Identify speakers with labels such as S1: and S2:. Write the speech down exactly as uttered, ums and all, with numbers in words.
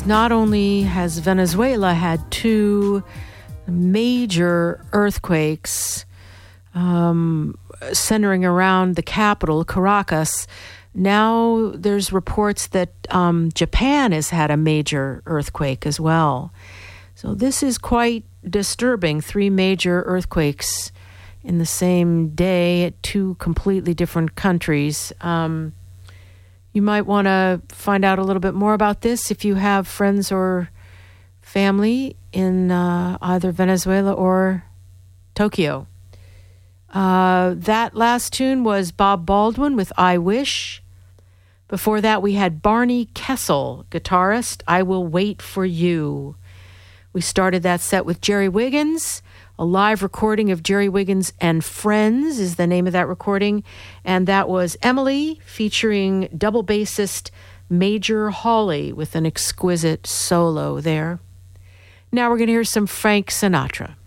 S1: because not only has Venezuela had two major earthquakes um, centering around the capital, Caracas, now there's reports that um, Japan has had a major earthquake as well. So this is quite disturbing. Three major earthquakes in the same day at two completely different countries. Um, you might want to find out a little bit more about this if you have friends or family in uh, either Venezuela or Tokyo. Uh, that last tune was Bob Baldwin with I Wish. Before that, we had Barney Kessel, guitarist, I Will Wait for You. We started that set with Jerry Wiggins. A live recording of Jerry Wiggins and Friends is the name of that recording. And that was Emily featuring double bassist Major Hawley with an exquisite solo there. Now we're going to hear some Frank Sinatra.